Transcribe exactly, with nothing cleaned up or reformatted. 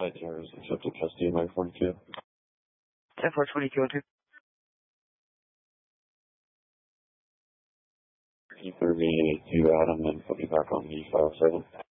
Flight Terrors accepted custody of my forty-two. ten four twenty-two oh two. Keep thirty-eight to Adam and put me back on the five oh seven.